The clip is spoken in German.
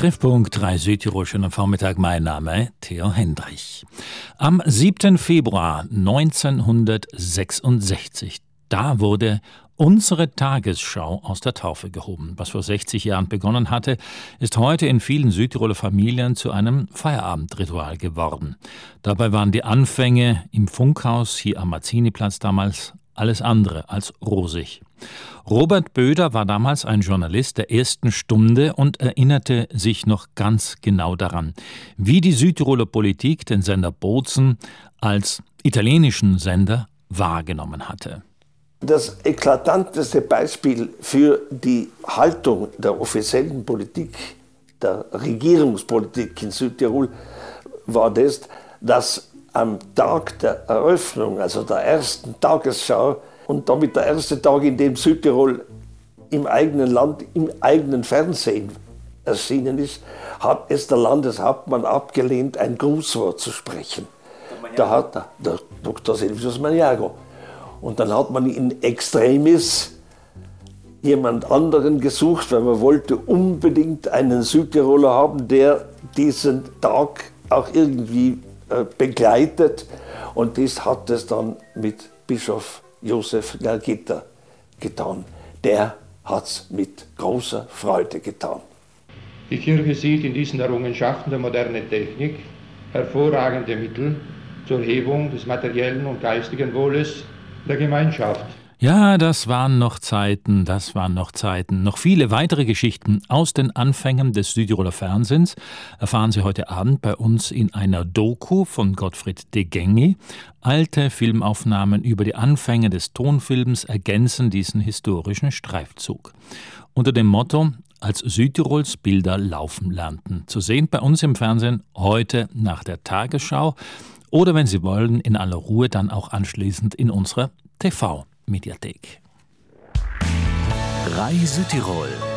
Treffpunkt 3 Südtirol, schönen Vormittag, mein Name Theo Hendrich. Am 7. Februar 1966, da wurde unsere Tagesschau aus der Taufe gehoben. Was vor 60 Jahren begonnen hatte, ist heute in vielen Südtiroler Familien zu einem Feierabendritual geworden. Dabei waren die Anfänge im Funkhaus hier am Mazziniplatz damals alles andere als rosig. Robert Böder war damals ein Journalist der ersten Stunde und erinnerte sich noch ganz genau daran, wie die Südtiroler Politik den Sender Bozen als italienischen Sender wahrgenommen hatte. Das eklatanteste Beispiel für die Haltung der offiziellen Politik, der Regierungspolitik in Südtirol, war das, dass am Tag der Eröffnung, also der ersten Tagesschau und damit der erste Tag, in dem Südtirol im eigenen Land, im eigenen Fernsehen erschienen ist, hat es der Landeshauptmann abgelehnt, ein Grußwort zu sprechen. Da hat der Dr. Silvius Maniago. Und dann hat man in extremis jemand anderen gesucht, weil man wollte unbedingt einen Südtiroler haben, der diesen Tag auch irgendwie begleitet. Und das hat es dann mit Bischof Josef Galgita getan. Der hat es mit großer Freude getan. Die Kirche sieht in diesen Errungenschaften der modernen Technik hervorragende Mittel zur Hebung des materiellen und geistigen Wohles der Gemeinschaft. Ja, das waren noch Zeiten. Noch viele weitere Geschichten aus den Anfängen des Südtiroler Fernsehens erfahren Sie heute Abend bei uns in einer Doku von Gottfried de Gengi. Alte Filmaufnahmen über die Anfänge des Tonfilms ergänzen diesen historischen Streifzug. Unter dem Motto „Als Südtirols Bilder laufen lernten". Zu sehen bei uns im Fernsehen heute nach der Tagesschau oder, wenn Sie wollen, in aller Ruhe dann auch anschließend in unserer TV-Mediathek. 3 Südtirol.